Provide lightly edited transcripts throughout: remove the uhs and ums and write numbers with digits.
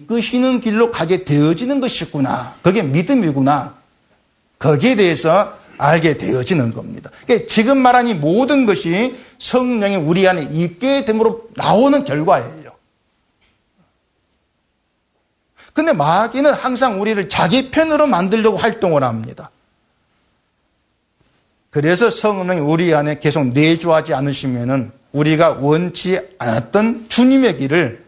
이끄시는 길로 가게 되어지는 것이구나. 그게 믿음이구나. 거기에 대해서 알게 되어지는 겁니다. 그러니까 지금 말한 이 모든 것이 성령이 우리 안에 있게 됨으로 나오는 결과예요. 근데 마귀는 항상 우리를 자기 편으로 만들려고 활동을 합니다. 그래서 성령이 우리 안에 계속 내주하지 않으시면은 우리가 원치 않았던 주님의 길을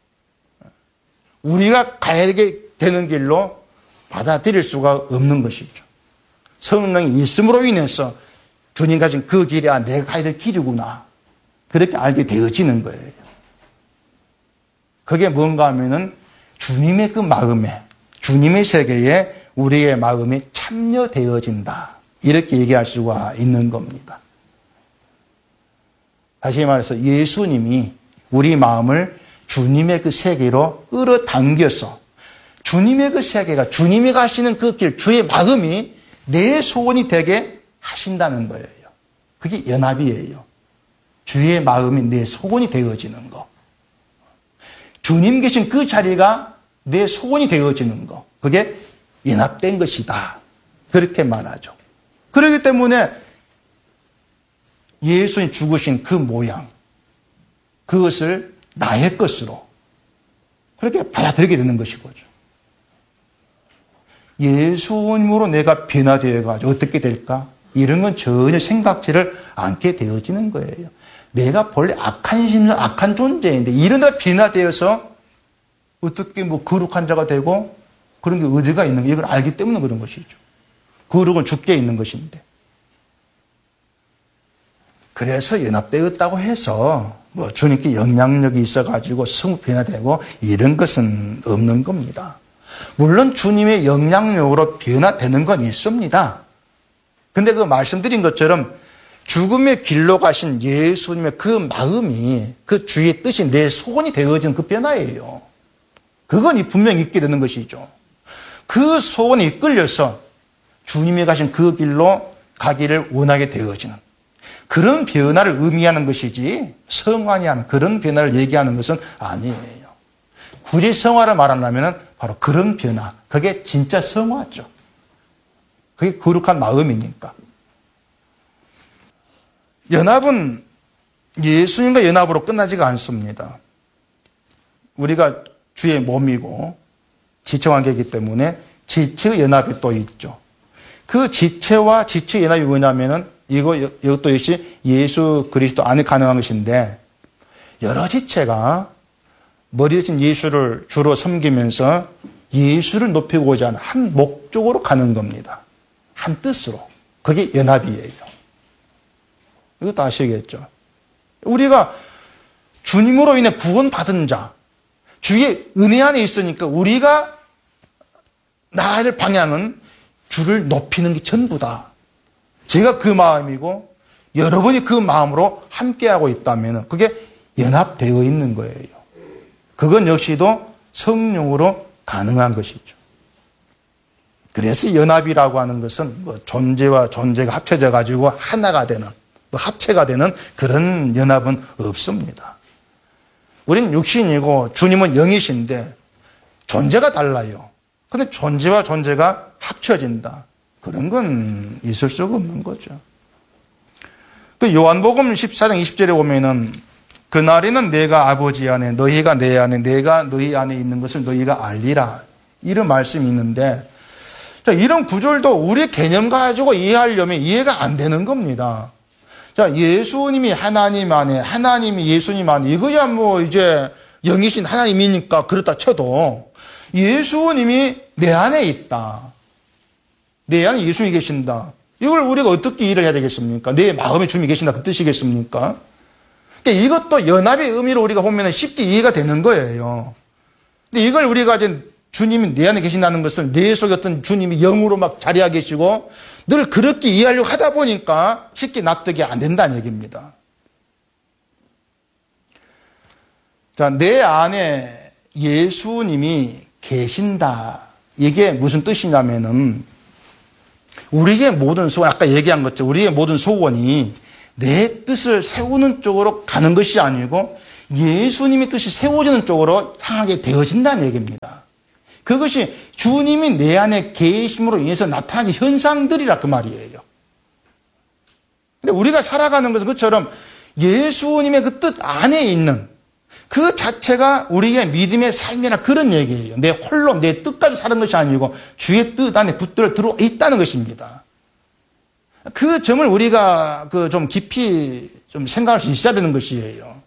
우리가 가야 되는 길로 받아들일 수가 없는 것이죠. 성령이 있음으로 인해서 주님 가진 그 길이 내가 가야 될 길이구나. 그렇게 알게 되어지는 거예요. 그게 뭔가 하면은 주님의 그 마음에, 주님의 세계에 우리의 마음이 참여되어진다. 이렇게 얘기할 수가 있는 겁니다. 다시 말해서 예수님이 우리 마음을 주님의 그 세계로 끌어당겨서 주님의 그 세계가 주님이 가시는 그 길, 주의 마음이 내 소원이 되게 하신다는 거예요. 그게 연합이에요. 주의 마음이 내 소원이 되어지는 거. 주님 계신 그 자리가 내 소원이 되어지는 거. 그게 연합된 것이다. 그렇게 말하죠. 그렇기 때문에 예수님 죽으신 그 모양, 그것을 나의 것으로 그렇게 받아들이게 되는 것이거죠. 예수님으로 내가 변화되어가지고 어떻게 될까? 이런 건 전혀 생각지를 않게 되어지는 거예요. 내가 본래 악한 심령, 악한 존재인데 이러다 변화되어서 어떻게 거룩한 자가 되고 그런 게 어디가 있는 거 이걸 알기 때문에 그런 것이죠. 거룩은 주께 있는 것인데. 그래서 연합되었다고 해서 주님께 영향력이 있어가지고 성부 변화되고 이런 것은 없는 겁니다. 물론 주님의 영향력으로 변화되는 건 있습니다. 근데 그 말씀드린 것처럼 죽음의 길로 가신 예수님의 그 마음이 그 주의 뜻이 내 소원이 되어진 그 변화예요. 그건 분명히 있게 되는 것이죠. 그 소원이 이끌려서 주님이 가신 그 길로 가기를 원하게 되어지는 그런 변화를 의미하는 것이지 성화니 하는 그런 변화를 얘기하는 것은 아니에요. 굳이 성화를 말하려면 바로 그런 변화, 그게 진짜 성화죠. 그게 거룩한 마음이니까. 연합은 예수님과 연합으로 끝나지가 않습니다. 우리가 주의 몸이고 지체관계이기 때문에 지체의 연합이 또 있죠. 그 지체와 지체의 연합이 뭐냐면은 이것도 역시 예수 그리스도 안에 가능한 것인데 여러 지체가 머리 대신 예수를 주로 섬기면서 예수를 높이고자 하는 한 목적으로 가는 겁니다. 한 뜻으로. 그게 연합이에요. 이것도 아시겠죠? 우리가 주님으로 인해 구원받은 자, 주의 은혜 안에 있으니까 우리가 나아야 될 방향은 주를 높이는 게 전부다. 제가 그 마음이고 여러분이 그 마음으로 함께하고 있다면 그게 연합되어 있는 거예요. 그건 역시도 성령으로 가능한 것이죠. 그래서 연합이라고 하는 것은 존재와 존재가 합쳐져 가지고 하나가 되는, 합체가 되는 그런 연합은 없습니다. 우린 육신이고 주님은 영이신데 존재가 달라요. 근데 존재와 존재가 합쳐진다. 그런 건 있을 수가 없는 거죠. 그 요한복음 14장 20절에 보면은 그날에는 내가 아버지 안에 너희가 내 안에 내가 너희 안에 있는 것을 너희가 알리라. 이런 말씀이 있는데 자, 이런 구절도 우리 개념 가지고 이해하려면 이해가 안 되는 겁니다. 자, 예수님이 하나님 안에 하나님이 예수님 안에 이거야 이제 영이신 하나님이니까 그렇다 쳐도 예수님이 내 안에 있다. 내 안에 예수님이 계신다. 이걸 우리가 어떻게 이해를 해야 되겠습니까? 내 마음에 주님이 계신다 그 뜻이겠습니까? 그러니까 이것도 연합의 의미로 우리가 보면 쉽게 이해가 되는 거예요. 근데 이걸 우리가 이제 주님이 내 안에 계신다는 것을 내 속에 어떤 주님이 영으로 막 자리하고 계시고 늘 그렇게 이해하려고 하다 보니까 쉽게 납득이 안 된다는 얘기입니다. 자, 내 안에 예수님이 계신다. 이게 무슨 뜻이냐면은 우리의 모든 소원, 아까 얘기한 것처럼 우리의 모든 소원이 내 뜻을 세우는 쪽으로 가는 것이 아니고 예수님의 뜻이 세워지는 쪽으로 향하게 되어진다는 얘기입니다. 그것이 주님이 내 안에 계심으로 인해서 나타나는 현상들이라 그 말이에요. 근데 우리가 살아가는 것은 그처럼 예수님의 그 뜻 안에 있는 그 자체가 우리의 믿음의 삶이라 그런 얘기예요. 내 홀로 내 뜻까지 사는 것이 아니고 주의 뜻 안에 붙들어 들어 있다는 것입니다. 그 점을 우리가 좀 깊이 좀 생각할 수 있어야 되는 것이에요.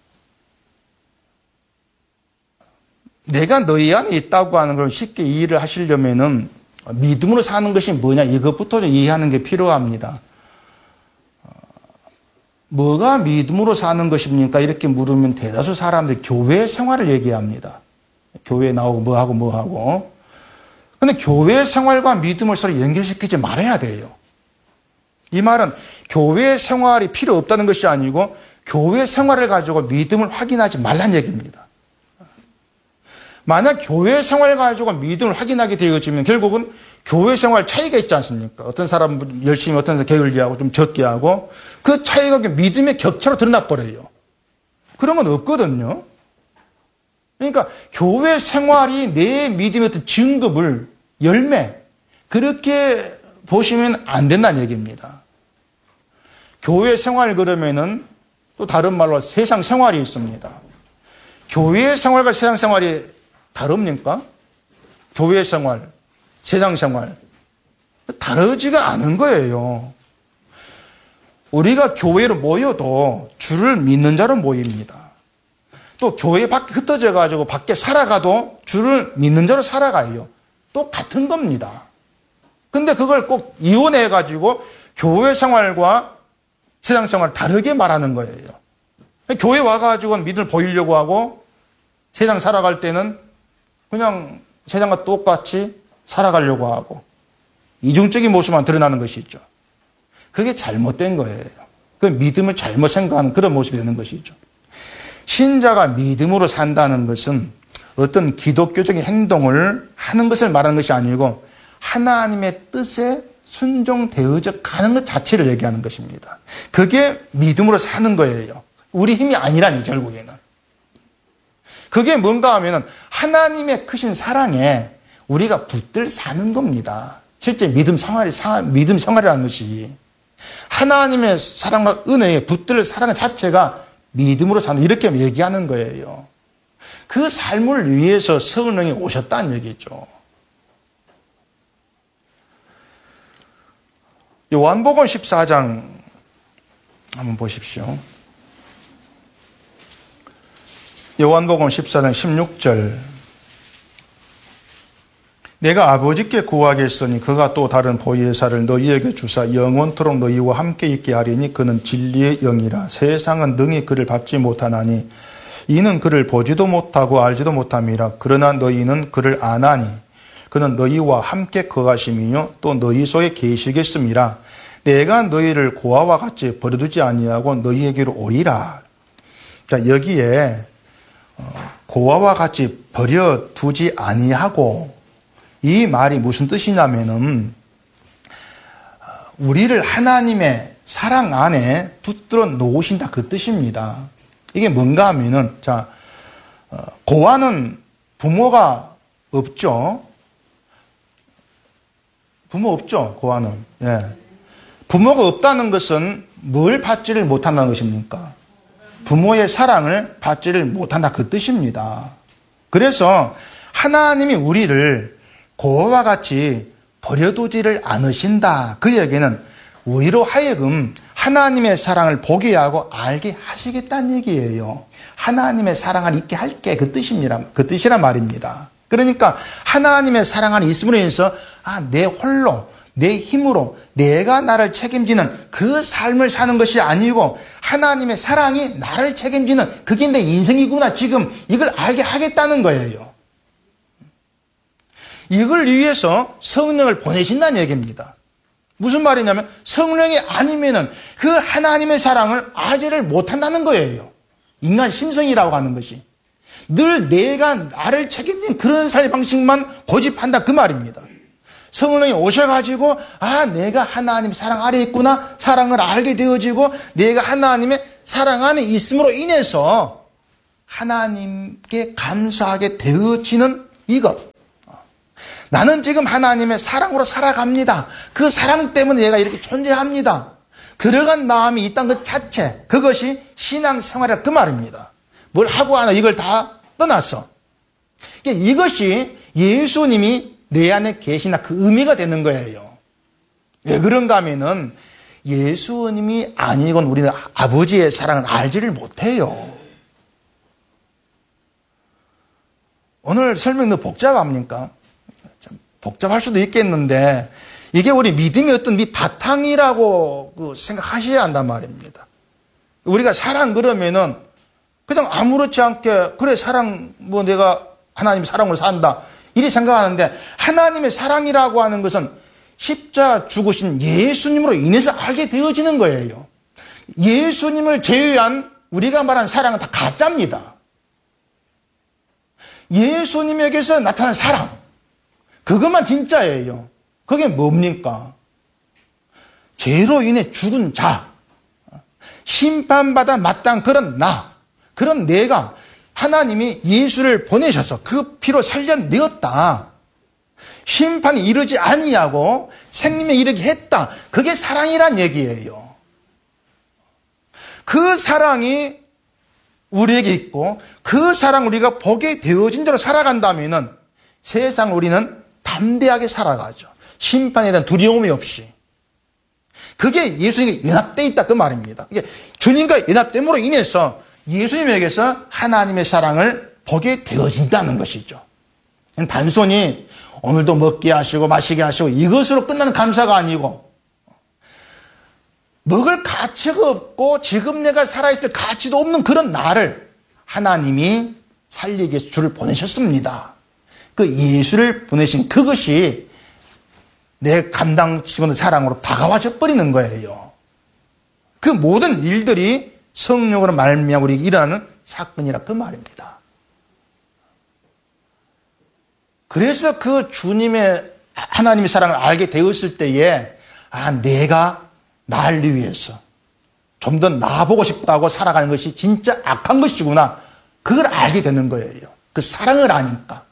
내가 너희 안에 있다고 하는 걸 쉽게 이해를 하시려면은 믿음으로 사는 것이 뭐냐 이것부터 좀 이해하는 게 필요합니다. 뭐가 믿음으로 사는 것입니까? 이렇게 물으면 대다수 사람들이 교회 생활을 얘기합니다. 교회 나오고 뭐하고. 근데 교회 생활과 믿음을 서로 연결시키지 말아야 돼요. 이 말은 교회 생활이 필요 없다는 것이 아니고 교회 생활을 가지고 믿음을 확인하지 말란 얘기입니다. 만약 교회 생활을 가지고 믿음을 확인하게 되어지면 결국은 교회 생활 차이가 있지 않습니까? 어떤 사람은 열심히, 어떤 사람은 게을리하고 좀 적게 하고 그 차이가 믿음의 격차로 드러나 버려요. 그런 건 없거든요. 그러니까 교회 생활이 내 믿음의 어떤 증거물, 열매 그렇게 보시면 안 된다는 얘기입니다. 교회 생활 그러면은 또 다른 말로 세상 생활이 있습니다. 교회 생활과 세상 생활이 다릅니까? 교회 생활, 세상 생활 다르지가 않은 거예요. 우리가 교회로 모여도 주를 믿는 자로 모입니다. 또 교회 밖에 흩어져 가지고 밖에 살아가도 주를 믿는 자로 살아가요. 똑같은 겁니다. 근데 그걸 꼭 이혼해 가지고 교회 생활과 세상 생활을 다르게 말하는 거예요. 교회 와가지고 믿음을 보이려고 하고 세상 살아갈 때는 그냥 세상과 똑같이 살아가려고 하고 이중적인 모습만 드러나는 것이죠. 그게 잘못된 거예요. 그 믿음을 잘못 생각하는 그런 모습이 되는 것이죠. 신자가 믿음으로 산다는 것은 어떤 기독교적인 행동을 하는 것을 말하는 것이 아니고 하나님의 뜻에 순종되어져 가는 것 자체를 얘기하는 것입니다. 그게 믿음으로 사는 거예요. 우리 힘이 아니라니 결국에는. 그게 뭔가 하면은 하나님의 크신 사랑에 우리가 붙들 사는 겁니다. 실제 믿음 생활이라는 것이 하나님의 사랑과 은혜에 붙들 사랑 자체가 믿음으로 사는 이렇게 얘기하는 거예요. 그 삶을 위해서 성령이 오셨다는 얘기죠. 요한복음 14장 한번 보십시오. 요한복음 14장 16절 내가 아버지께 구하겠으니 그가 또 다른 보혜사를 너희에게 주사 영원토록 너희와 함께 있게 하리니 그는 진리의 영이라 세상은 능히 그를 받지 못하나니 이는 그를 보지도 못하고 알지도 못함이라 그러나 너희는 그를 아나니 그는 너희와 함께 거하심이요 또 너희 속에 계시겠음이라 내가 너희를 고아와 같이 버려두지 아니하고 너희에게로 오리라. 자, 여기에 고아와 같이 버려두지 아니하고 이 말이 무슨 뜻이냐면은 우리를 하나님의 사랑 안에 붙들어 놓으신다 그 뜻입니다. 이게 뭔가 하면은 자 고아는 부모가 없죠. 부모 없죠. 고아는. 예. 부모가 없다는 것은 뭘 받지를 못한다는 것입니까? 부모의 사랑을 받지를 못한다 그 뜻입니다. 그래서 하나님이 우리를 고아와 같이 버려두지를 않으신다. 그 얘기는 우리로 하여금 하나님의 사랑을 보게 하고 알게 하시겠다는 얘기예요. 하나님의 사랑 안에 있게 할게 그 뜻이란 말입니다. 그러니까 하나님의 사랑 안에 있음으로 인해서 내 홀로 내 힘으로 내가 나를 책임지는 그 삶을 사는 것이 아니고 하나님의 사랑이 나를 책임지는 그게 내 인생이구나 지금 이걸 알게 하겠다는 거예요. 이걸 위해서 성령을 보내신다는 얘기입니다. 무슨 말이냐면 성령이 아니면은 그 하나님의 사랑을 알지를 못한다는 거예요. 인간 심성이라고 하는 것이. 늘 내가 나를 책임진 그런 삶의 방식만 고집한다 그 말입니다. 성령이 오셔가지고 내가 하나님 사랑 아래 있구나 사랑을 알게 되어지고 내가 하나님의 사랑 안에 있음으로 인해서 하나님께 감사하게 되어지는 이것. 나는 지금 하나님의 사랑으로 살아갑니다. 그 사랑 때문에 얘가 이렇게 존재합니다. 들어간 마음이 있다는 것 자체, 그것이 신앙생활이라 그 말입니다. 뭘 하고 하나 이걸 다 떠났어. 이것이 예수님이 내 안에 계시나 그 의미가 되는 거예요. 왜 그런가 하면은 예수님이 아니건 우리는 아버지의 사랑을 알지를 못해요. 오늘 설명이 너무 복잡합니까? 복잡할 수도 있겠는데 이게 우리 믿음의 어떤 바탕이라고 생각하셔야 한단 말입니다. 우리가 사랑 그러면은 그냥 아무렇지 않게 그래 사랑 내가 하나님의 사랑으로 산다 이렇게 생각하는데 하나님의 사랑이라고 하는 것은 십자가 죽으신 예수님으로 인해서 알게 되어지는 거예요. 예수님을 제외한 우리가 말하는 사랑은 다 가짜입니다. 예수님에게서 나타난 사랑 그것만 진짜예요. 그게 뭡니까? 죄로 인해 죽은 자, 심판받아 마땅한 그런 내가 하나님이 예수를 보내셔서 그 피로 살려내었다. 심판이 이르지 아니하고 생명에 이르게 했다. 그게 사랑이란 얘기예요. 그 사랑이 우리에게 있고 그 사랑 우리가 보게 되어진 대로 살아간다면은 세상 우리는 담대하게 살아가죠. 심판에 대한 두려움이 없이. 그게 예수님과 연합되어 있다 그 말입니다. 이게 주님과 연합됨으로 인해서 예수님에게서 하나님의 사랑을 보게 되어진다는 것이죠. 단순히 오늘도 먹게 하시고 마시게 하시고 이것으로 끝나는 감사가 아니고 먹을 가치가 없고 지금 내가 살아있을 가치도 없는 그런 나를 하나님이 살리기 위해서 주를 보내셨습니다. 그 예수를 보내신 그것이 내 감당치고 있는 사랑으로 다가와져 버리는 거예요. 그 모든 일들이 성령으로 말미암아 우리에게 일어나는 사건이라 그 말입니다. 그래서 그 주님의 하나님의 사랑을 알게 되었을 때에 내가 나를 위해서 좀 더 나아보고 싶다고 살아가는 것이 진짜 악한 것이구나. 그걸 알게 되는 거예요. 그 사랑을 아니까.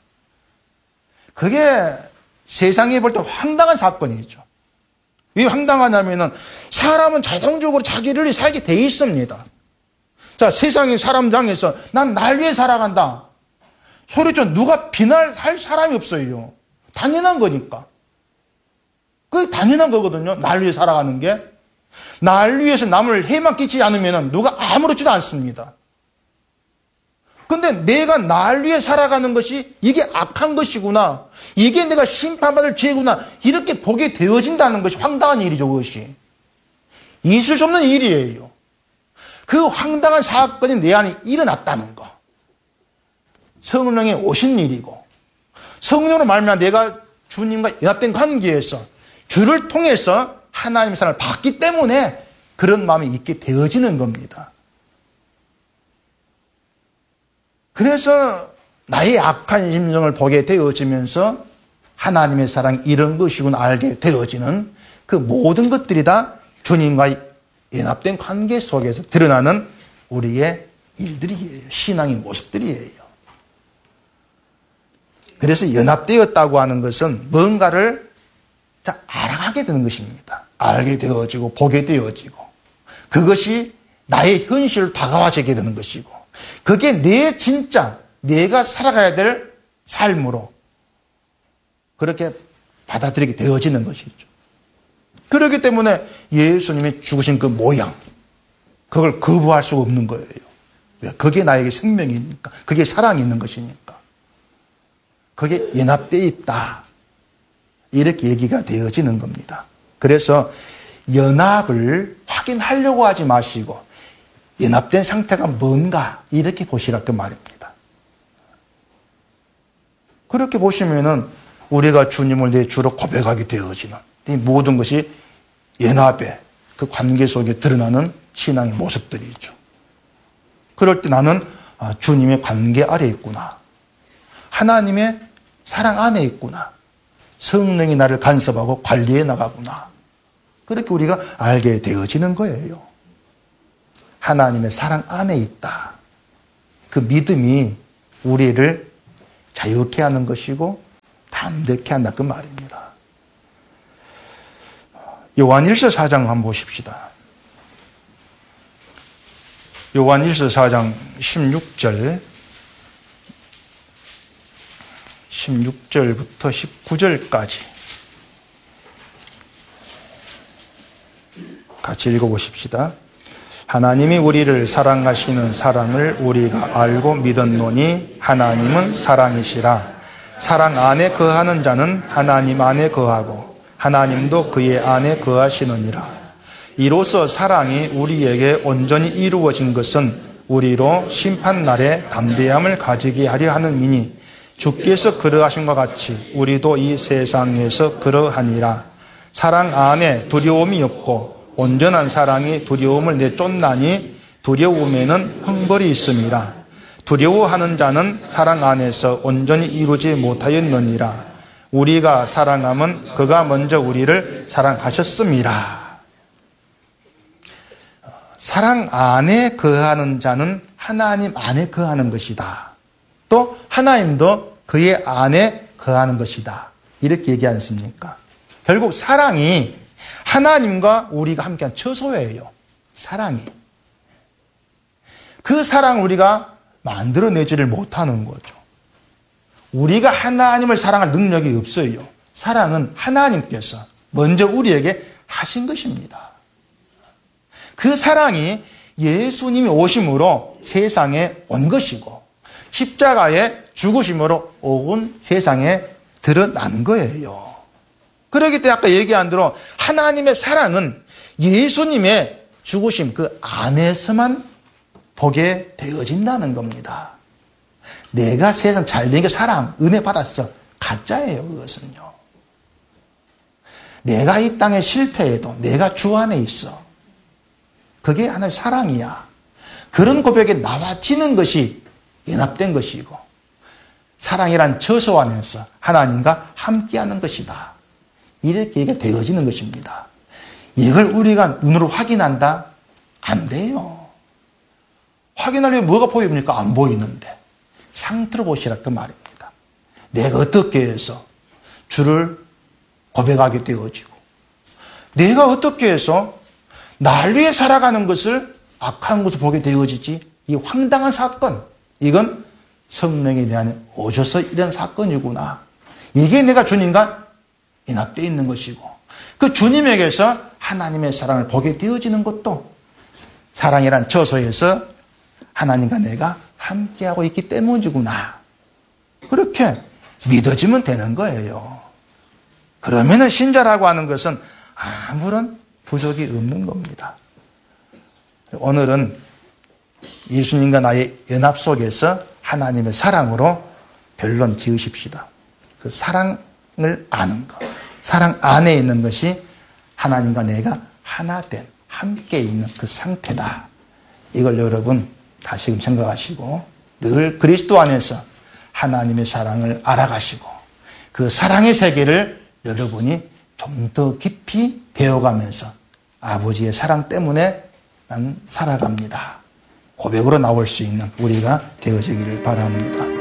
그게 세상에 볼 때 황당한 사건이죠. 왜 황당하냐면은 사람은 자동적으로 자기를 살게 돼 있습니다. 자, 세상의 사람장에서 난 날 위해 살아간다. 소리쳐 누가 비난할 사람이 없어요. 당연한 거니까. 그게 당연한 거거든요. 날 위해 살아가는 게. 날 위해서 남을 해만 끼치지 않으면 누가 아무렇지도 않습니다. 근데 내가 날 위해 살아가는 것이 이게 악한 것이구나. 이게 내가 심판받을 죄구나. 이렇게 보게 되어진다는 것이 황당한 일이죠. 그것이. 있을 수 없는 일이에요. 그 황당한 사건이 내 안에 일어났다는 거. 성령이 오신 일이고 성령으로 말미암아 내가 주님과 연합된 관계에서 주를 통해서 하나님의 사랑을 받기 때문에 그런 마음이 있게 되어지는 겁니다. 그래서 나의 악한 심정을 보게 되어지면서 하나님의 사랑이 이런 것이구나 알게 되어지는 그 모든 것들이 다 주님과 연합된 관계 속에서 드러나는 우리의 일들이에요. 신앙의 모습들이에요. 그래서 연합되었다고 하는 것은 뭔가를 알아가게 되는 것입니다. 알게 되어지고 보게 되어지고 그것이 나의 현실을 다가와지게 되는 것이고 그게 내 진짜 내가 살아가야 될 삶으로 그렇게 받아들이게 되어지는 것이죠. 그렇기 때문에 예수님이 죽으신 그 모양 그걸 거부할 수가 없는 거예요. 그게 나에게 생명이니까 그게 사랑이 있는 것이니까 그게 연합되어 있다. 이렇게 얘기가 되어지는 겁니다. 그래서 연합을 확인하려고 하지 마시고 연합된 상태가 뭔가 이렇게 보시라 그 말입니다. 그렇게 보시면은 우리가 주님을 내 주로 고백하게 되어지는 이 모든 것이 연합의 그 관계 속에 드러나는 신앙의 모습들이죠. 그럴 때 나는 주님의 관계 아래 있구나. 하나님의 사랑 안에 있구나. 성령이 나를 간섭하고 관리해 나가구나. 그렇게 우리가 알게 되어지는 거예요. 하나님의 사랑 안에 있다. 그 믿음이 우리를 자유케 하는 것이고 담대케 한다 그 말입니다. 요한일서 4장 한번 보십시다. 요한일서 4장 16절부터 19절까지 같이 읽어보십시다. 하나님이 우리를 사랑하시는 사랑을 우리가 알고 믿었노니 하나님은 사랑이시라. 사랑 안에 거하는 자는 하나님 안에 거하고 하나님도 그의 안에 거하시느니라. 이로써 사랑이 우리에게 온전히 이루어진 것은 우리로 심판날에 담대함을 가지게 하려 하는 이니 주께서 그러하신 것 같이 우리도 이 세상에서 그러하니라. 사랑 안에 두려움이 없고 온전한 사랑이 두려움을 내쫓나니 두려움에는 형벌이 있음이라. 두려워하는 자는 사랑 안에서 온전히 이루지 못하였느니라. 우리가 사랑함은 그가 먼저 우리를 사랑하셨음이라. 사랑 안에 거하는 자는 하나님 안에 거하는 것이다. 또 하나님도 그의 안에 거하는 것이다. 이렇게 얘기하지 않습니까? 결국 사랑이 하나님과 우리가 함께한 처소예요. 사랑이. 그 사랑을 우리가 만들어내지를 못하는 거죠. 우리가 하나님을 사랑할 능력이 없어요. 사랑은 하나님께서 먼저 우리에게 하신 것입니다. 그 사랑이 예수님이 오심으로 세상에 온 것이고 십자가의 죽으심으로 온 세상에 드러난 거예요. 그렇기 때문에 아까 얘기한 대로 하나님의 사랑은 예수님의 죽으심 그 안에서만 보게 되어진다는 겁니다. 내가 세상 잘된 게 사랑, 은혜 받았어. 가짜예요, 그것은요. 내가 이 땅에 실패해도 내가 주 안에 있어. 그게 하나님의 사랑이야. 그런 고백에 나와지는 것이 연합된 것이고 사랑이란 처소 안에서 하나님과 함께하는 것이다. 이렇게 되어지는 것입니다. 이걸 우리가 눈으로 확인한다? 안 돼요. 확인하려면 뭐가 보입니까? 안 보이는데. 상태로 보시라 그 말입니다. 내가 어떻게 해서 주를 고백하게 되어지고 내가 어떻게 해서 날 위해 살아가는 것을 악한 것을 보게 되어지지. 이 황당한 사건, 이건 성령에 대한 오셔서 이런 사건이구나. 이게 내가 주님과 연합되어 있는 것이고 그 주님에게서 하나님의 사랑을 보게 되어지는 것도 사랑이란 처소에서 하나님과 내가 함께하고 있기 때문이구나. 그렇게 믿어지면 되는 거예요. 그러면 신자라고 하는 것은 아무런 부족이 없는 겁니다. 오늘은 예수님과 나의 연합 속에서 하나님의 사랑으로 결론 지으십시다. 그 사랑을 아는 것, 사랑 안에 있는 것이 하나님과 내가 하나 된, 함께 있는 그 상태다. 이걸 여러분 다시금 생각하시고 늘 그리스도 안에서 하나님의 사랑을 알아가시고 그 사랑의 세계를 여러분이 좀 더 깊이 배워가면서 아버지의 사랑 때문에 난 살아갑니다. 고백으로 나올 수 있는 우리가 되어지기를 바랍니다.